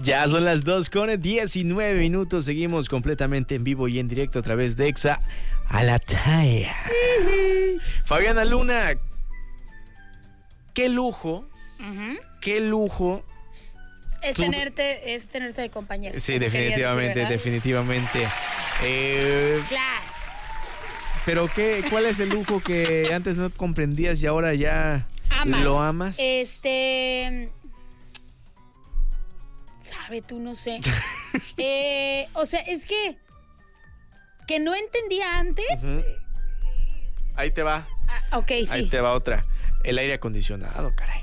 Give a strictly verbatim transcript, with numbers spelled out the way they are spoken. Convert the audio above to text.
Ya son las dos con diecinueve minutos. Seguimos completamente en vivo y en directo a través de Exa a la talla. Fabiana Luna, qué lujo, uh-huh. qué lujo. Es Tú... tenerte, es tenerte de compañero. Sí, definitivamente, decir, definitivamente. Eh... Claro. Pero qué, ¿cuál es el lujo que antes no comprendías y ahora ya amas. lo amas? Este, sabe tú, no sé. eh, o sea, es que que no entendía antes. Uh-huh. Ahí te va. Ah, ok, sí. Ahí te va otra. El aire acondicionado, caray.